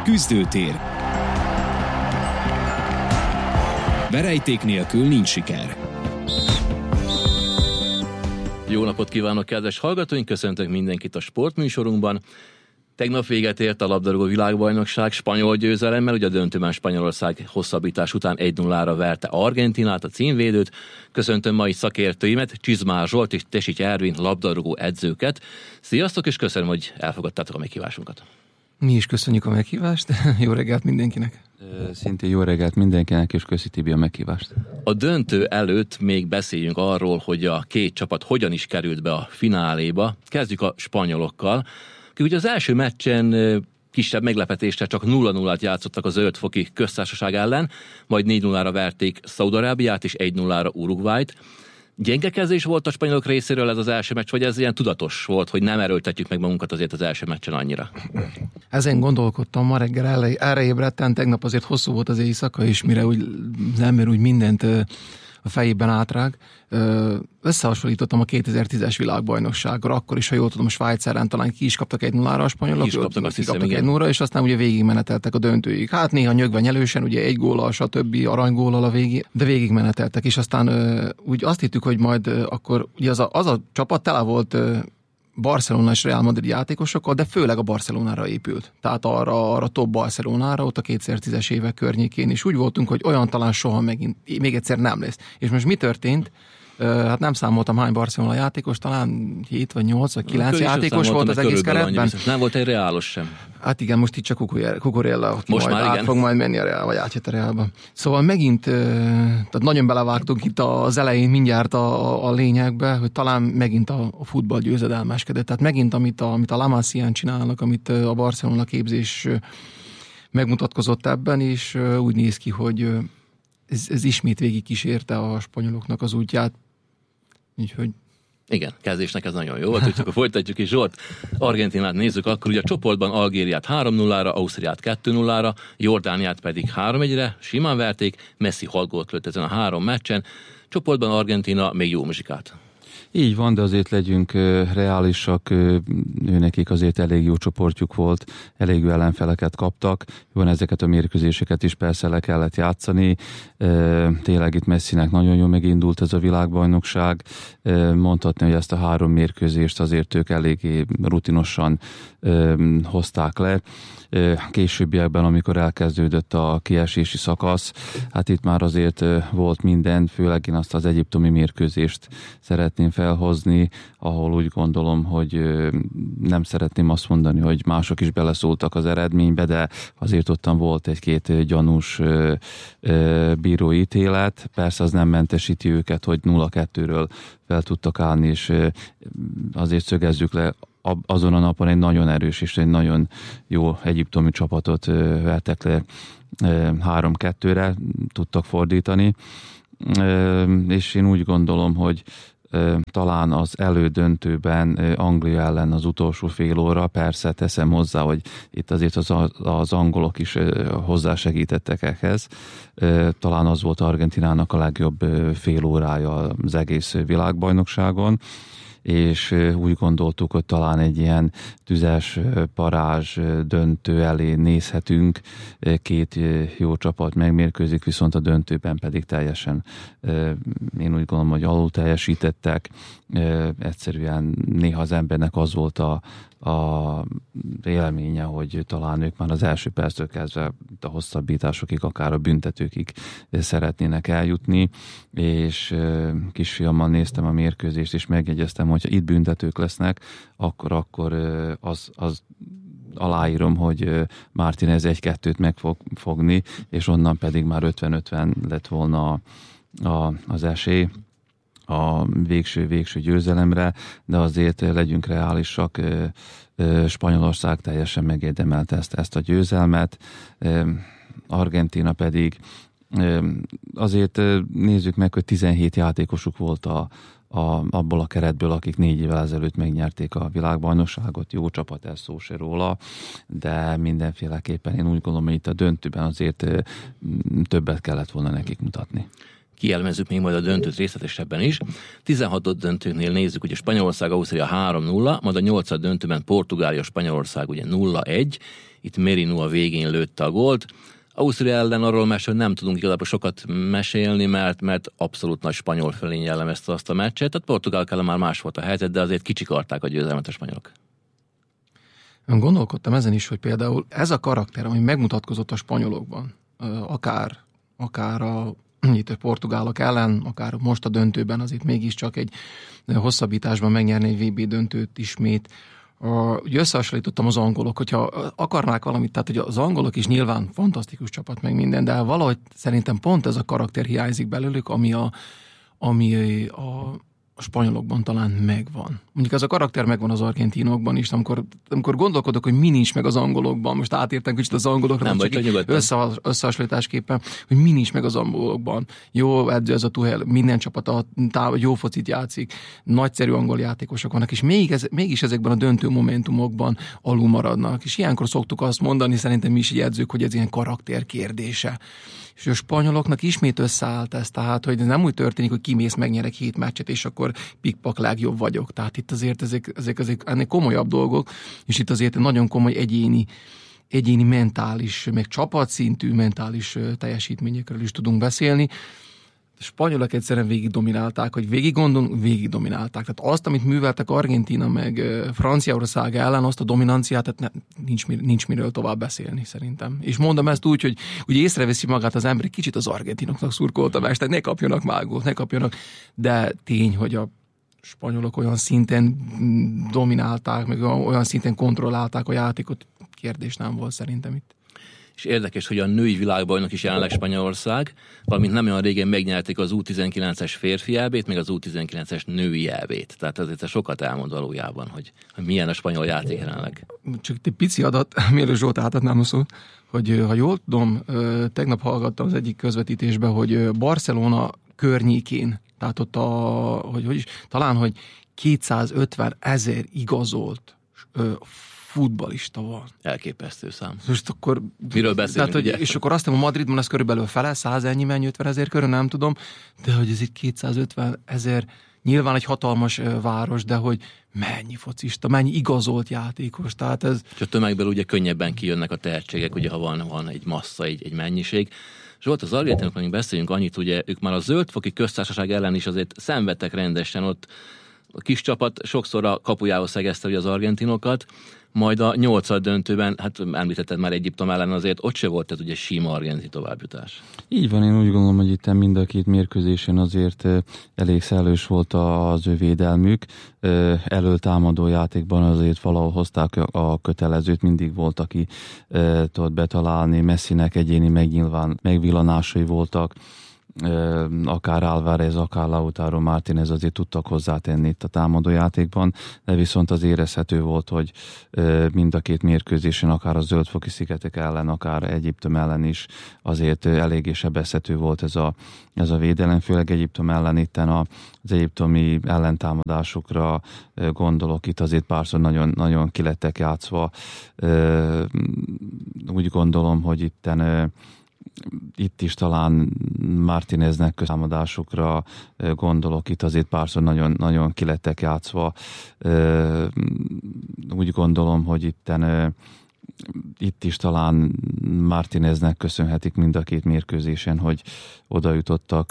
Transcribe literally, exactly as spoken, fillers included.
Küzdőtér. Verejték nélkül nincs siker. Jó napot kívánok, kedves hallgatóink! Köszöntök mindenkit a sportműsorunkban. Tegnap véget ért a labdarúgó világbajnokság spanyol győzelemmel, ugye a döntőben Spanyolország hosszabbítás után egy nullára verte Argentinát, a címvédőt. Köszöntöm mai szakértőimet, Csizmár Zsolt és Tesics Ervin labdarúgó edzőket. Sziasztok, és köszönöm, hogy elfogadtátok a meghívásunkat. Mi is köszönjük a meghívást. Jó reggelt mindenkinek! Szintén jó reggelt mindenkinek, és köszi Tibi a meghívást. A döntő előtt még beszéljünk arról, hogy a két csapat hogyan is került be a fináléba. Kezdjük a spanyolokkal. Ugye az első meccsen kisebb meglepetéssel csak nulla nullát játszottak a Zöld-foki Köztársaság ellen, majd négy nullára verték Szaúd-Arábiát és egy nullára Uruguayt. Gyenge kezdés volt a spanyolok részéről ez az első meccs, vagy ez ilyen tudatos volt, hogy nem erőltetjük meg magunkat azért az első meccsen annyira? Ezen gondolkodtam ma reggel, erre ébredtem, tegnap azért hosszú volt az éjszaka, és mire úgy, az ember úgy mindent a fejében átrág. Összehasonlítottam a kétezer-tízes világbajnokságra, akkor is, ha jól tudom, a Svájc ellen talán ki is kaptak egy nullára a spanyolok, ki is kaptak, azt hiszem, kaptak egy nullra, és aztán ugye végigmeneteltek a döntőig. Hát néha nyögvenyelősen, ugye egy góllal, stb. Aranygóllal a végig, de végigmeneteltek, és aztán úgy azt hittük, hogy majd akkor ugye az a, az a csapat tele volt Barcelona és Real Madrid játékosokkal, de főleg a Barcelonára épült. Tehát arra, arra top Barcelonára, ott a kétezer-tízes évek környékén is úgy voltunk, hogy olyan talán soha megint, még egyszer nem lesz. És most mi történt? Hát nem számoltam hány Barcelona játékos, talán hét vagy nyolc vagy kilenc játékos volt az egész keretben. Nem volt egy Reálos sem. Hát igen, most itt csak Cucurella, aki most majd már át igen. fog majd menni a Real, vagy átjött a Realba. Szóval megint, tehát nagyon belevágtunk itt az elején mindjárt a, a lényegbe, hogy talán megint a, a futball győzedelmeskedett. Tehát megint, amit a, amit a La Masia-n csinálnak, amit a Barcelona képzés megmutatkozott ebben, és úgy néz ki, hogy ez, ez ismét végig kísérte a spanyoloknak az útját. Úgyhogy... Igen, kezdésnek ez nagyon jó volt, úgyhogy akkor folytatjuk is. Zsolt, Argentinát nézzük, akkor ugye a csoportban Algériát három nullára, Ausztriát kettő nullára, Jordániát pedig három egyre, simán verték, Messi hat gólt lőtt ezen a három meccsen, csoportban Argentina még jó muzsikát. Így van, de azért legyünk reálisak, őnekik azért elég jó csoportjuk volt, elég jó ellenfeleket kaptak, jó, ezeket a mérkőzéseket is persze le kellett játszani, tényleg itt Messinek nagyon jól megindult ez a világbajnokság, mondhatni, hogy ezt a három mérkőzést azért ők eléggé rutinosan hozták le. Későbbiekben, amikor elkezdődött a kiesési szakasz, hát itt már azért volt minden, főleg én azt az egyiptomi mérkőzést szeretném felhozni, ahol úgy gondolom, hogy nem szeretném azt mondani, hogy mások is beleszóltak az eredménybe, de azért ottan volt egy-két gyanús bírói ítélet. Persze az nem mentesíti őket, hogy nulla kettőről fel tudtak állni, és azért szögezzük le, azon a napon egy nagyon erős és egy nagyon jó egyiptomi csapatot vertek le, három kettőre tudtak fordítani, és én úgy gondolom, hogy talán az elődöntőben Anglia ellen az utolsó fél óra, persze teszem hozzá, hogy itt azért az, az angolok is hozzásegítettek ehhez. Talán az volt Argentinának a legjobb fél órája az egész világbajnokságon, és úgy gondoltuk, hogy talán egy ilyen tüzes parázs döntő elé nézhetünk, két jó csapat megmérkőzik, viszont a döntőben pedig teljesen, én úgy gondolom, hogy alul teljesítettek, egyszerűen néha az embernek az volt a, a élménye, hogy talán ők már az első perctől kezdve a hosszabbításokig, akár a büntetőkig szeretnének eljutni, és kisfiammal néztem a mérkőzést, és megjegyeztem, hogyha itt büntetők lesznek, akkor, akkor az, az aláírom, hogy Martínez egy-kettőt meg fog fogni, és onnan pedig már ötven-ötven lett volna a, a, az esély a végső-végső győzelemre, de azért legyünk reálisak, Spanyolország teljesen megérdemelte ezt, ezt a győzelmet, Argentína pedig azért nézzük meg, hogy tizenhét játékosuk volt a, a, abból a keretből, akik négy évvel ezelőtt megnyerték a világbajnokságot, jó csapat, ez szó se róla, de mindenféleképpen én úgy gondolom, hogy itt a döntőben azért többet kellett volna nekik mutatni. Kielemezzük még majd a döntőt részletesebben is. tizenhat döntőknél nézzük, ugye Spanyolország, Ausztria három nulla, majd a nyolcad döntőben Portugália, Spanyolország ugye nulla egy, itt Merino a végén lőtte a gólt. Ausztria ellen arról mesél, nem tudunk igazából sokat mesélni, mert, mert abszolút nagy spanyol fölény jellemezte azt a meccset. Tehát Portugál ellen már más volt a helyzet, de azért kicsikarták a győzelmet a spanyolok. Gondolkodtam ezen is, hogy például ez a karakter, ami megmutatkozott a spanyolokban, akár, akár a itt a portugálok ellen, akár most a döntőben, azért mégiscsak egy hosszabbításban megnyerni egy vé bé döntőt ismét. Ugye összehasonlítottam az angolok, hogyha akarnák valamit, tehát ugye az angolok is nyilván fantasztikus csapat meg minden, de valahogy szerintem pont ez a karakter hiányzik belőlük, ami a, ami a a spanyolokban talán megvan. Mondjuk ez a karakter megvan az argentinokban is, amikor, amikor gondolkodok, hogy mi nincs meg az angolokban, most átértem kicsit az angolokra, nem csak össze, összehasonlításképpen, hogy mi nincs meg az angolokban. Jó edző ez a Tuchel, minden csapat a táv, jó focit játszik, nagyszerű angol játékosok vannak, és még ez, mégis ezekben a döntő momentumokban alul maradnak. És ilyenkor szoktuk azt mondani, szerintem mi is így edzők, hogy ez ilyen karakter kérdése. És a spanyoloknak ismét összeállt ez, tehát, hogy nem úgy történik, hogy kimész, megnyerek hét meccset, és akkor pikpak legjobb vagyok. Tehát itt azért ezek, ezek, ezek ennél komolyabb dolgok, és itt azért nagyon komoly egyéni, egyéni mentális, meg csapatszintű mentális teljesítményekről is tudunk beszélni. A spanyolok egyszerűen végig dominálták, hogy végig gondolunk, végig dominálták. Tehát azt, amit műveltek Argentína meg Franciaország ellen, azt a dominanciát, tehát ne, nincs, nincs miről tovább beszélni szerintem. És mondom ezt úgy, hogy ugye észreveszi magát az ember, kicsit az argentinoknak szurkoltam este, ne kapjanak mágót, ne kapjanak, de tény, hogy a spanyolok olyan szinten dominálták, meg olyan szinten kontrollálták a játékot, kérdés nem volt szerintem itt. És érdekes, hogy a női világbajnok is jelenleg Spanyolország, valamint nem olyan régen megnyerték az U tizenkilences férfi elbét, meg az U tizenkilences női elbét. Tehát ezért sokat elmond valójában, hogy, hogy milyen a spanyol játék jelenleg. Csak egy pici adat, mielőtt Zsolt átadnám a szót, hogy ha jól tudom, tegnap hallgattam az egyik közvetítésben, hogy Barcelona környékén, tehát ott a, hogy, hogy is, talán, hogy kétszázötven ezer igazolt futballista van. Elképesztő szám. Most akkor... Miről beszélünk, tehát, hogy, és akkor azt mondom, Madridban ez körülbelül fele, száz ennyi, mennyi, ötven ezer körül, nem tudom, de hogy ez itt kétszázötven ezer, nyilván egy hatalmas város, de hogy mennyi focista, mennyi igazolt játékos, tehát ez... És a tömegből ugye könnyebben kijönnek a tehetségek, ugye ha van, van egy massza, egy, egy mennyiség. Zsolt, az argentinokról még beszéljünk annyit, ugye ők már a zöldfoki köztársaság ellen is azért szenvedtek rendesen, ott a kis csapat sokszor a kapujához szegezte ugye az argentinokat, majd a nyolcad döntőben, hát említetted már Egyiptom ellen, azért ott se volt ez ugye sima argentin továbbjutás. Így van, én úgy gondolom, hogy itt mind a két mérkőzésen azért elég szellős volt az ő védelmük. Elől támadó játékban azért valahol hozták a kötelezőt, mindig volt, aki tudott betalálni, Messinek egyéni megnyilván megvillanásai voltak, akár Álvarez, akár Lautaro Martínez azért tudtak hozzátenni itt a támadójátékban, de viszont az érezhető volt, hogy mind a két mérkőzésen, akár a zöldfoki szigetek ellen, akár Egyiptom ellen is azért eléggé sebezhető volt ez a, ez a védelem, főleg Egyiptom ellen itten az egyiptomi ellentámadásokra gondolok, itt azért párszor nagyon, nagyon kilettek játszva. Úgy gondolom, hogy itten itt is talán Martíneznek köztámadásokra gondolok, itt azért párszor nagyon, nagyon kilettek játszva. Úgy gondolom, hogy itten itt is talán Martíneznek köszönhetik mind a két mérkőzésen, hogy oda jutottak